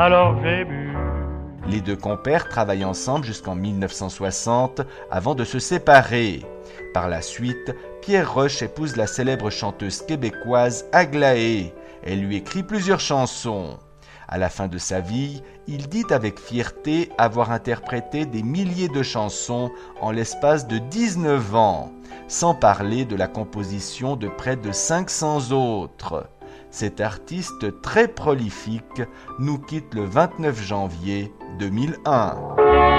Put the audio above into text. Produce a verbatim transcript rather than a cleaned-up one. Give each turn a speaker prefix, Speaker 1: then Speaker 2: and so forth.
Speaker 1: Alors j'ai bu.
Speaker 2: Les deux compères travaillent ensemble jusqu'en mille neuf cent soixante avant de se séparer. Par la suite, Pierre Roche épouse la célèbre chanteuse québécoise Aglaé. Elle lui écrit plusieurs chansons. À la fin de sa vie, il dit avec fierté avoir interprété des milliers de chansons en l'espace de dix-neuf ans, sans parler de la composition de près de cinq cents autres. Cet artiste très prolifique nous quitte le vingt-neuf janvier deux mille un.